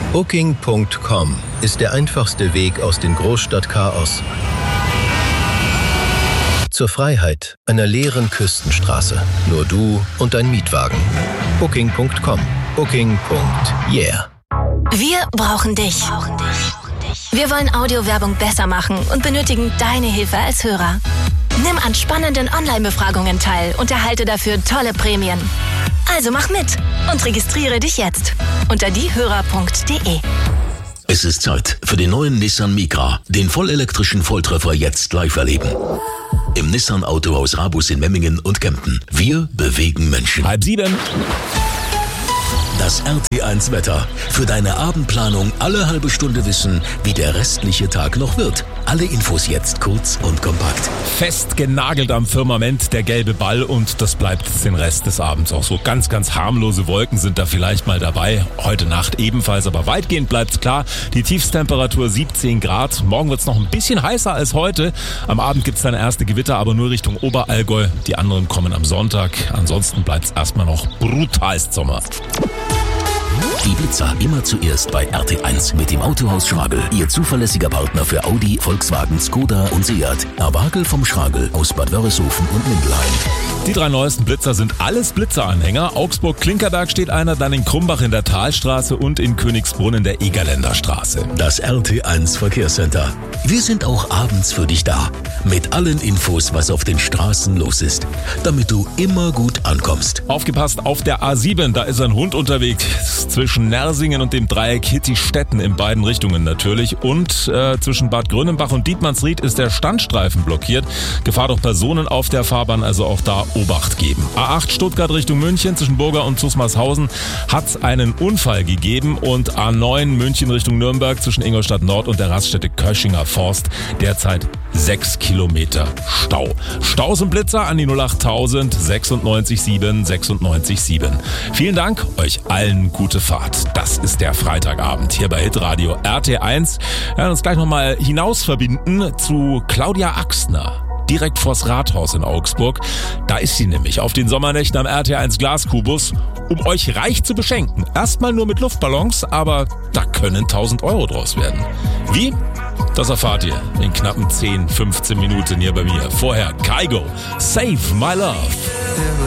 Booking.com ist der einfachste Weg aus dem Großstadtchaos zur Freiheit einer leeren Küstenstraße. Nur du und dein Mietwagen. Booking.com. Booking.yeah. Wir brauchen dich. Wir wollen Audiowerbung besser machen und benötigen deine Hilfe als Hörer. Nimm an spannenden Online-Befragungen teil und erhalte dafür tolle Prämien. Also mach mit und registriere dich jetzt unter diehörer.de. Es ist Zeit für den neuen Nissan Micra, den vollelektrischen Volltreffer jetzt live erleben. Im Nissan Autohaus Rabus in Memmingen und Kempten. Wir bewegen Menschen. 6:30. Das RT1 Wetter. Für deine Abendplanung alle halbe Stunde wissen, wie der restliche Tag noch wird. Alle Infos jetzt kurz und kompakt. Fest genagelt am Firmament der gelbe Ball und das bleibt den Rest des Abends auch so. Ganz, ganz harmlose Wolken sind da vielleicht mal dabei. Heute Nacht ebenfalls, aber weitgehend bleibt's klar. Die Tiefstemperatur 17 Grad. Morgen wird's noch ein bisschen heißer als heute. Am Abend gibt's dann erste Gewitter, aber nur Richtung Oberallgäu. Die anderen kommen am Sonntag. Ansonsten bleibt's erstmal noch brutalst Sommer. Die Blitzer immer zuerst bei RT1 mit dem Autohaus Schragel. Ihr zuverlässiger Partner für Audi, Volkswagen, Skoda und Seat. Abagel vom Schragel aus Bad Wörishofen und Mindelheim. Die 3 neuesten Blitzer sind alles Blitzeranhänger. Augsburg-Klinkerberg steht einer, dann in Krumbach in der Talstraße und in Königsbrunn in der Egerländer Straße. Das RT1 Verkehrscenter. Wir sind auch abends für dich da. Mit allen Infos, was auf den Straßen los ist. Damit du immer gut ankommst. Aufgepasst auf der A7, da ist ein Hund unterwegs. Zwischen Nersingen und dem Dreieck Hittistetten in beiden Richtungen natürlich. Und zwischen Bad Grönenbach und Dietmannsried ist der Standstreifen blockiert. Gefahr durch Personen auf der Fahrbahn, also auch da Obacht geben. A8 Stuttgart Richtung München zwischen Burger und Zusmarshausen hat es einen Unfall gegeben und A9 München Richtung Nürnberg zwischen Ingolstadt Nord und der Raststätte Köschinger Forst derzeit 6 Kilometer Stau. Staus und Blitzer an die 08000 96 7 96 7. Vielen Dank, euch allen gute Fahrt. Das ist der Freitagabend hier bei Hitradio RT1. Wir werden uns gleich nochmal hinaus verbinden zu Claudia Axner. Direkt vors Rathaus in Augsburg. Da ist sie nämlich auf den Sommernächten am RT1 Glaskubus, um euch reich zu beschenken. Erstmal nur mit Luftballons, aber da können 1000 Euro draus werden. Wie? Das erfahrt ihr in knappen 10, 15 Minuten hier bei mir. Vorher Kygo, Save My Love.